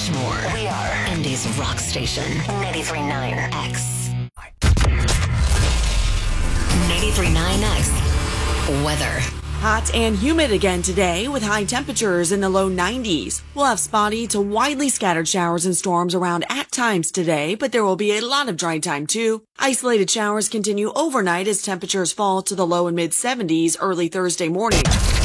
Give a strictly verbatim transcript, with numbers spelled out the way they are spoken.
much more. We are Indy's rock station, ninety-three point nine X. ninety-three point nine X. Weather. Hot and humid again today with high temperatures in the low nineties. We'll have spotty to widely scattered showers and storms around at times today, but there will be a lot of dry time too. Isolated showers continue overnight as temperatures fall to the low and mid seventies early Thursday morning.